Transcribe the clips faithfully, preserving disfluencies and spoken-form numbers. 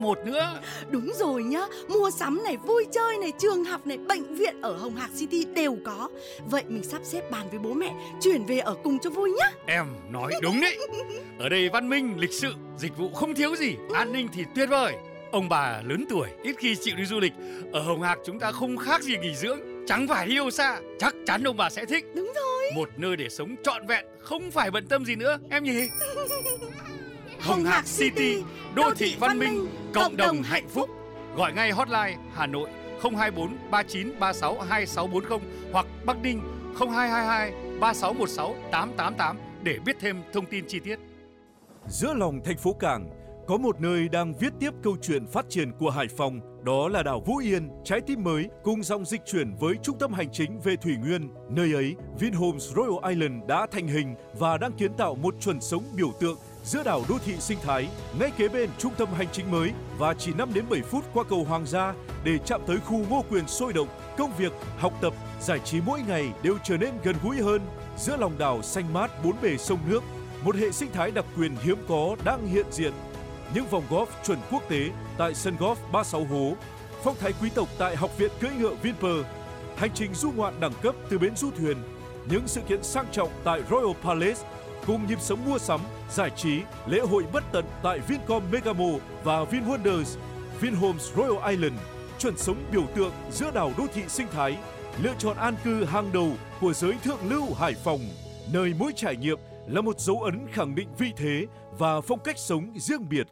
một nữa. Đúng rồi nhá, mua sắm này, vui chơi này, trường học này, bệnh viện ở Hồng Hạc City đều có. Vậy mình sắp xếp bàn với bố mẹ chuyển về ở cùng cho vui nhá. Em nói đúng đấy. Ở đây văn minh, lịch sự, dịch vụ không thiếu gì, an ninh thì tuyệt vời. Ông bà lớn tuổi ít khi chịu đi du lịch. Ở Hồng Hạc chúng ta không khác gì nghỉ dưỡng, chẳng phải đi đâu xa. Chắc chắn ông bà sẽ thích. Đúng rồi. Một nơi để sống trọn vẹn, không phải bận tâm gì nữa, em nhỉ? Hồng Hạc City, đô thị văn minh, cộng đồng hạnh phúc. Gọi ngay hotline Hà Nội không hai bốn ba chín ba sáu hai sáu bốn không hoặc Bắc Ninh không hai hai hai ba sáu một sáu tám tám tám để biết thêm thông tin chi tiết. Giữa lòng thành phố Cảng, có một nơi đang viết tiếp câu chuyện phát triển của Hải Phòng, đó là đảo Vũ Yên, trái tim mới cùng dòng dịch chuyển với trung tâm hành chính về Thủy Nguyên. Nơi ấy, Vinhomes Royal Island đã thành hình và đang kiến tạo một chuẩn sống biểu tượng giữa đảo đô thị sinh thái, ngay kế bên trung tâm hành chính mới và chỉ năm đến bảy phút qua cầu Hoàng gia để chạm tới khu Ngô Quyền sôi động. Công việc, học tập, giải trí mỗi ngày đều trở nên gần gũi hơn. Giữa lòng đảo xanh mát bốn bề sông nước, một hệ sinh thái đặc quyền hiếm có đang hiện diện. Những vòng golf chuẩn quốc tế tại sân golf ba mươi sáu hố, phong thái quý tộc tại học viện cưỡi ngựa Vinpearl, hành trình du ngoạn đẳng cấp từ bến du thuyền, những sự kiện sang trọng tại Royal Palace, cùng nhịp sống mua sắm, giải trí, lễ hội bất tận tại Vincom Megamo và VinWonders. Vinhomes Royal Island, chuẩn sống biểu tượng giữa đảo đô thị sinh thái, lựa chọn an cư hàng đầu của giới thượng lưu Hải Phòng, nơi mỗi trải nghiệm là một dấu ấn khẳng định vị thế và phong cách sống riêng biệt.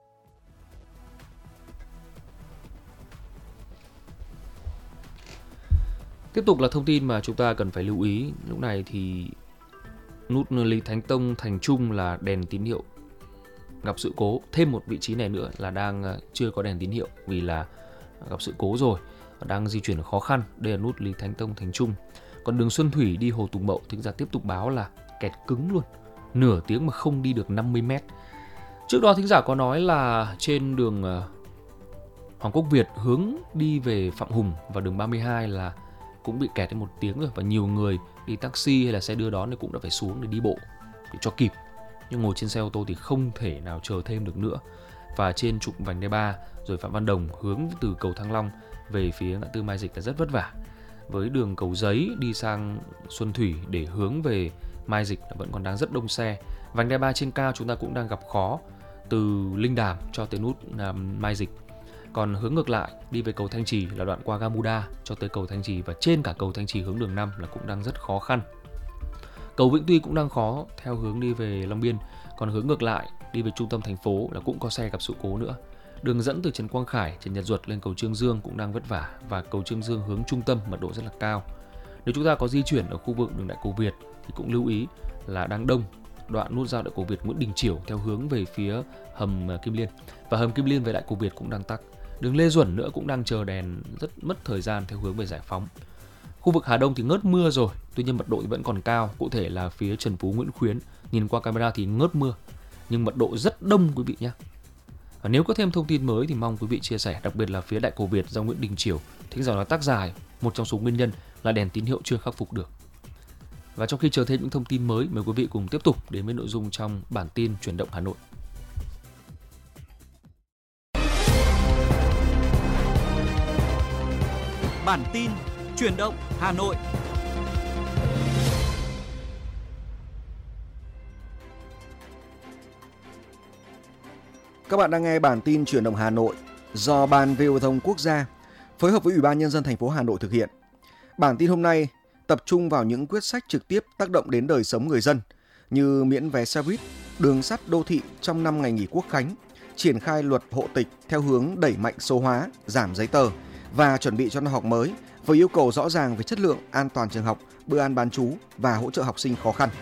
Tiếp tục là thông tin mà chúng ta cần phải lưu ý. Lúc này thì nút Lý Thánh Tông Thành Trung là đèn tín hiệu gặp sự cố. Thêm một vị trí này nữa là đang chưa có đèn tín hiệu vì là gặp sự cố rồi, đang di chuyển khó khăn. Đây là nút Lý Thánh Tông Thành Trung. Còn đường Xuân Thủy đi Hồ Tùng Mậu, thính giả tiếp tục báo là kẹt cứng luôn, nửa tiếng mà không đi được năm mươi mét. Trước đó thính giả có nói là trên đường Hoàng Quốc Việt hướng đi về Phạm Hùng và đường ba mươi hai là cũng bị kẹt đến một tiếng rồi, và nhiều người đi taxi hay là xe đưa đón thì cũng đã phải xuống để đi bộ để cho kịp. Nhưng ngồi trên xe ô tô thì không thể nào chờ thêm được nữa. Và trên trục vành đai ba rồi Phạm Văn Đồng hướng từ cầu Thăng Long về phía ngã tư Mai Dịch là rất vất vả. Với đường Cầu Giấy đi sang Xuân Thủy để hướng về Mai Dịch vẫn còn đang rất đông xe. Vành đai ba trên cao chúng ta cũng đang gặp khó từ Linh Đàm cho tới nút Mai Dịch. Còn hướng ngược lại đi về cầu Thanh Trì là đoạn qua Gamuda cho tới cầu Thanh Trì, và trên cả cầu Thanh Trì hướng đường năm là cũng đang rất khó khăn. Cầu Vĩnh Tuy cũng đang khó theo hướng đi về Long Biên. Còn hướng ngược lại đi về trung tâm thành phố là cũng có xe gặp sự cố nữa. Đường dẫn từ Trần Quang Khải, Trần Nhật Duật lên cầu Trương Dương cũng đang vất vả, và cầu Trương Dương hướng trung tâm mật độ rất là cao. Nếu chúng ta có di chuyển ở khu vực đường Đại Cổ Việt thì cũng lưu ý là đang đông đoạn nút giao Đại Cổ Việt Nguyễn Đình Chiểu theo hướng về phía hầm Kim Liên, và hầm Kim Liên về Đại Cổ Việt cũng đang tắc. Đường Lê Duẩn nữa cũng đang chờ đèn rất mất thời gian theo hướng về Giải Phóng. Khu vực Hà Đông thì ngớt mưa rồi, tuy nhiên mật độ vẫn còn cao, cụ thể là phía Trần Phú Nguyễn Khuyến, nhìn qua camera thì ngớt mưa nhưng mật độ rất đông quý vị nhé. Và nếu có thêm thông tin mới thì mong quý vị chia sẻ, đặc biệt là phía Đại Cổ Việt do Nguyễn Đình Chiểu, thính giả nói tắc dài, một trong số nguyên nhân là đèn tín hiệu chưa khắc phục được. Và trong khi chờ thêm những thông tin mới, mời quý vị cùng tiếp tục đến với nội dung trong bản tin Chuyển động Hà Nội. Bản tin Chuyển động Hà Nội. Các bạn đang nghe bản tin Chuyển động Hà Nội do Ban Viễn thông Quốc gia phối hợp với Ủy ban Nhân dân thành phố Hà Nội thực hiện. Bản tin hôm nay tập trung vào những quyết sách trực tiếp tác động đến đời sống người dân như miễn vé xe buýt, đường sắt đô thị trong năm ngày nghỉ Quốc khánh, triển khai luật hộ tịch theo hướng đẩy mạnh số hóa, giảm giấy tờ và chuẩn bị cho năm học mới với yêu cầu rõ ràng về chất lượng, an toàn trường học, bữa ăn bán trú và hỗ trợ học sinh khó khăn.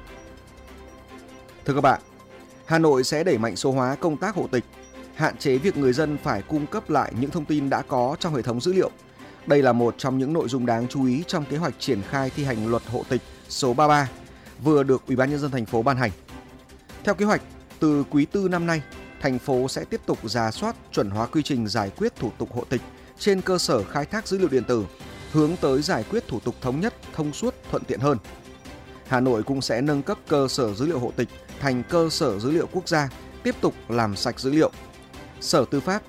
Thưa các bạn, Hà Nội sẽ đẩy mạnh số hóa công tác hộ tịch, hạn chế việc người dân phải cung cấp lại những thông tin đã có trong hệ thống dữ liệu. Đây là một trong những nội dung đáng chú ý trong kế hoạch triển khai thi hành luật hộ tịch số ba mươi ba vừa được Ủy ban Nhân dân thành phố ban hành. Theo kế hoạch, từ quý tư năm nay, thành phố sẽ tiếp tục rà soát chuẩn hóa quy trình giải quyết thủ tục hộ tịch trên cơ sở khai thác dữ liệu điện tử, hướng tới giải quyết thủ tục thống nhất, thông suốt, thuận tiện hơn. Hà Nội cũng sẽ nâng cấp cơ sở dữ liệu hộ tịch thành cơ sở dữ liệu quốc gia, tiếp tục làm sạch dữ liệu. Sở Tư pháp